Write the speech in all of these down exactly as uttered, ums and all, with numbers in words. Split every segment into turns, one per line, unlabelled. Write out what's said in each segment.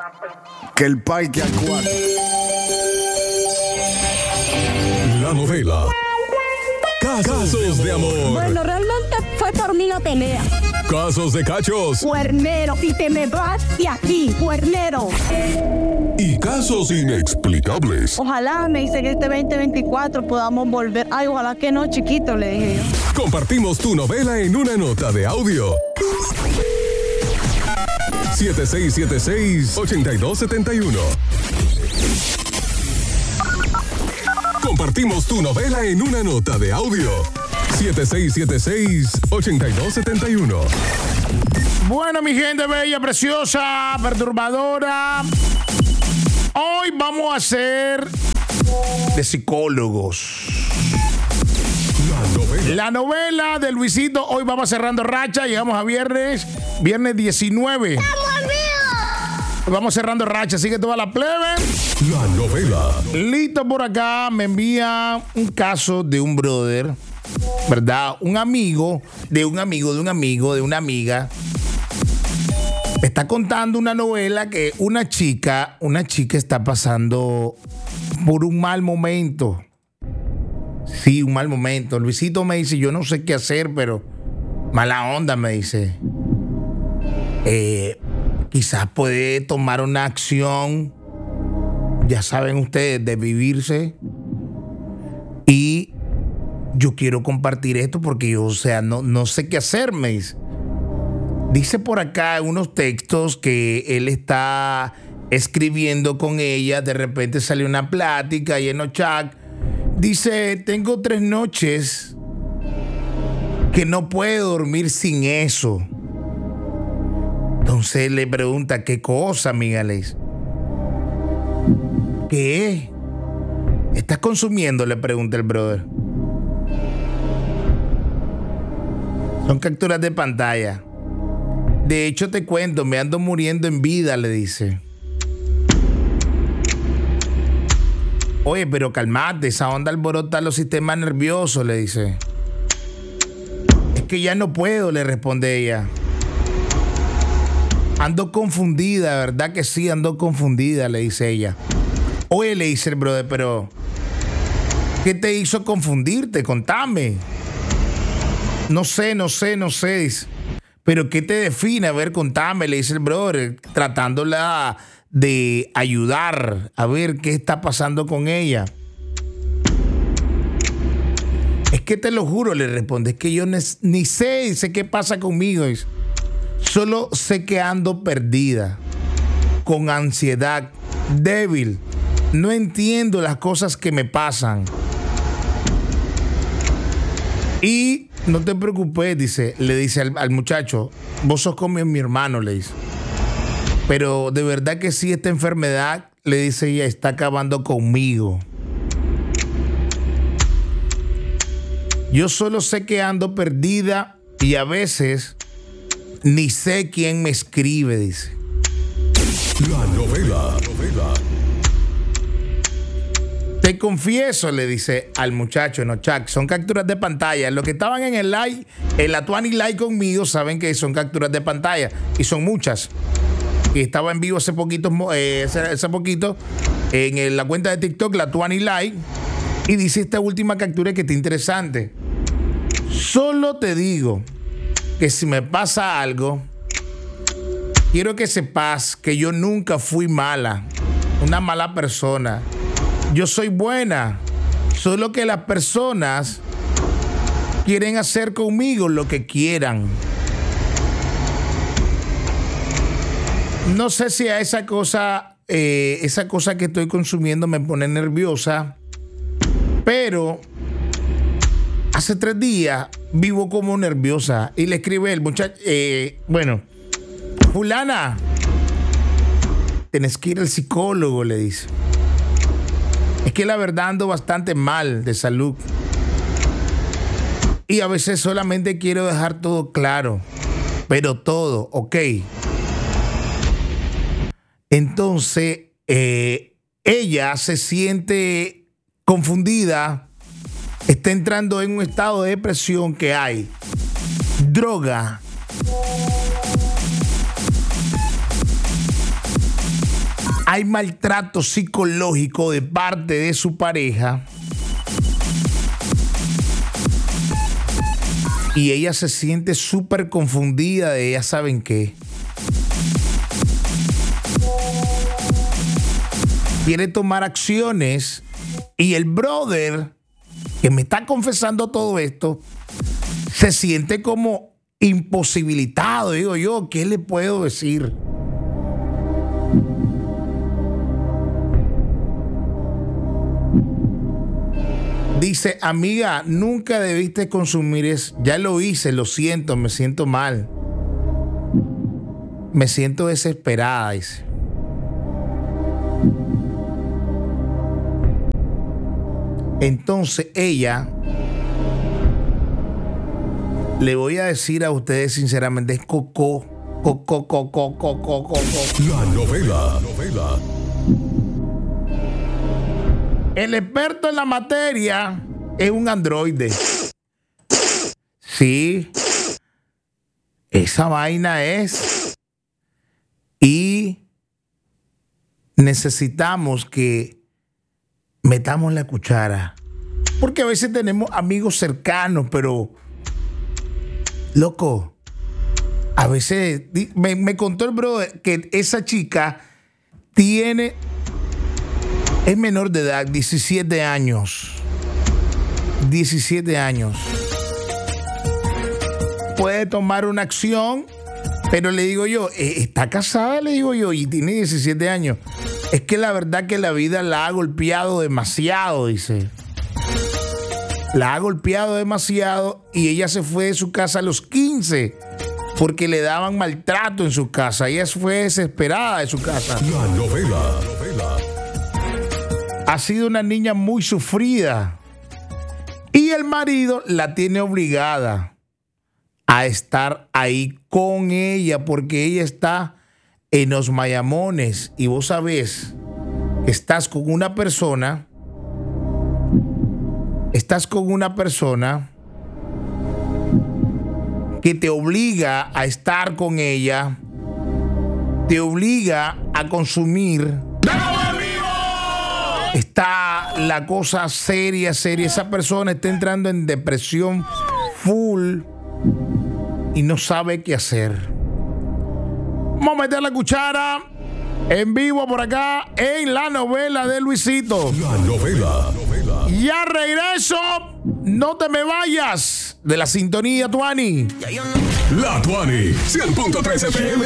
que el pai que acuate.
La novela Casos de amor.
Bueno, realmente fue por mí no tenía.
Casos de cachos.
Cuernero, y te me vas de aquí, cuernero.
Y casos inexplicables.
Ojalá, me dice que este veinte veinticuatro podamos volver. Ay, ojalá que no, chiquito, le dije yo.
Compartimos tu novela en una nota de audio. siete seis siete seis, ocho dos siete uno. Compartimos tu novela en una nota de audio. siete seis siete seis, ocho dos siete uno.
Bueno, mi gente bella, preciosa, perturbadora. Hoy vamos a ser de psicólogos.
La novela.
La novela de Luisito. Hoy vamos cerrando racha. Llegamos a viernes. Viernes diecinueve. Vamos cerrando racha. Sigue toda la plebe.
La novela.
Listo por acá. Me envía un caso de un brother, ¿verdad? Un amigo, de un amigo, de un amigo, de una amiga. Está contando una novela que una chica, una chica está pasando por un mal momento. Sí, un mal momento. Luisito me dice, yo no sé qué hacer, pero mala onda, me dice. Eh, quizás puede tomar una acción, ya saben ustedes, de vivirse. Y yo quiero compartir esto porque yo, o sea, no, no sé qué hacer, me dice. Dice por acá unos textos que él está escribiendo con ella. De repente sale una plática y en el chat dice, tengo tres noches que no puedo dormir sin eso. Entonces le pregunta, ¿qué cosa, Migueles? ¿Qué? ¿Estás consumiendo? Le pregunta el brother. Son capturas de pantalla. De hecho, te cuento, me ando muriendo en vida, le dice. Oye, pero calmate, esa onda alborota los sistemas nerviosos, le dice. Es que ya no puedo, le responde ella. Ando confundida, ¿verdad que sí? Ando confundida, le dice ella. Oye, le dice el brother, pero ¿qué te hizo confundirte? Contame. No sé, no sé, no sé, dice. Pero ¿qué te define? A ver, contame, le dice el brother, tratándola de ayudar a ver qué está pasando con ella. Es que te lo juro, le responde, es que yo ni, ni sé, dice, qué pasa conmigo. Dice. Solo sé que ando perdida, con ansiedad, débil. No entiendo las cosas que me pasan. Y no te preocupes, dice, le dice al, al muchacho, vos sos como mi hermano, le dice. Pero de verdad que sí, esta enfermedad, le dice ella, está acabando conmigo. Yo solo sé que ando perdida y a veces ni sé quién me escribe, dice.
La novela. novela.
Te confieso, le dice al muchacho, no, Chuck, son capturas de pantalla. Los que estaban en el live, en la Tuani Live conmigo, saben que son capturas de pantalla y son muchas. Y estaba en vivo hace poquito, eh, hace, hace poquito en el, la cuenta de TikTok, la Tuani Live, y dice esta última captura que está interesante. Solo te digo que si me pasa algo, quiero que sepas que yo nunca fui mala, una mala persona. Yo soy buena, solo que las personas quieren hacer conmigo lo que quieran. No sé si a esa cosa, eh, esa cosa que estoy consumiendo me pone nerviosa, pero hace tres días vivo como nerviosa. Y le escribe el muchacho, eh, bueno, fulana, tenés que ir al psicólogo, le dice. Es que la verdad ando bastante mal de salud. Y a veces solamente quiero dejar todo claro. Pero todo, ok. Entonces, eh, ella se siente confundida. Está entrando en un estado de depresión que hay droga. hay maltrato psicológico de parte de su pareja y ella se siente súper confundida de ella, ¿saben qué? Quiere tomar acciones y el brother que me está confesando todo esto se siente como imposibilitado. Digo yo, ¿qué le puedo decir? Dice, amiga, nunca debiste consumir eso. Ya lo hice, lo siento, me siento mal. Me siento desesperada, dice. Entonces ella, le voy a decir a ustedes sinceramente, es coco, coco, coco, coco, coco.
La novela, novela.
El experto en la materia es un androide. Sí. Esa vaina es. Y necesitamos que metamos la cuchara. Porque a veces tenemos amigos cercanos, pero loco, a veces me, me contó el brother que esa chica tiene, es menor de edad, diecisiete años. diecisiete años. Puede tomar una acción, pero le digo yo, está casada, le digo yo, y tiene diecisiete años. Es que la verdad que la vida la ha golpeado demasiado, dice. La ha golpeado demasiado y ella se fue de su casa a los quince porque le daban maltrato en su casa. Ella fue desesperada de su casa.
La novela, novela.
Ha sido una niña muy sufrida y el marido la tiene obligada a estar ahí con ella porque ella está en los Mayamones y vos sabés que estás con una persona, estás con una persona que te obliga a estar con ella, te obliga a consumir. Está la cosa seria, seria. Esa persona está entrando en depresión full y no sabe qué hacer. Vamos a meter la cuchara en vivo por acá en la novela de Luisito.
La novela, novela.
Ya regreso. No te me vayas de la sintonía, Tuani.
La Tuani, cien punto tres F M.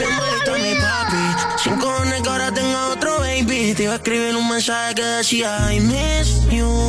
Sin cojones que ahora tengo otro baby. Te iba a escribir un mensaje que decía I miss you.